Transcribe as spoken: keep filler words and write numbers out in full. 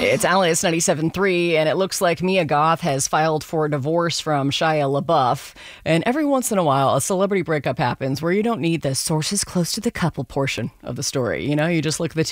It's Alice ninety-seven point three, and it looks like Mia Goth has filed for divorce from Shia LaBeouf. And every once in a while, a celebrity breakup happens where you don't need the sources close to the couple portion of the story. You know, you just look at the two